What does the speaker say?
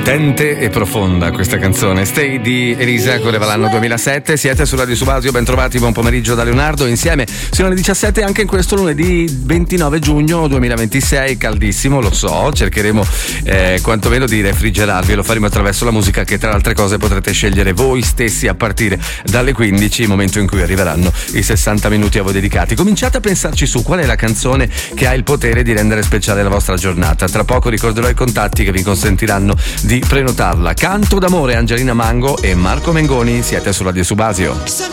Potente e profonda questa canzone. Stay di Elisa, correva l'anno 2007. Siete su Radio Subasio, ben trovati, buon pomeriggio da Leonardo. Insieme sino alle 17 anche in questo lunedì 29 giugno 2026. Caldissimo, lo so, cercheremo quantomeno di refrigerarvi. Lo faremo attraverso la musica che, tra le altre cose, potrete scegliere voi stessi a partire dalle 15, momento in cui arriveranno i 60 minuti a voi dedicati. Cominciate a pensarci su qual è la canzone che ha il potere di rendere speciale la vostra giornata. Tra poco ricorderò i contatti che vi consentiranno di prenotarla. Canto d'amore, Angelina Mango e Marco Mengoni. Siete su Radio Subasio.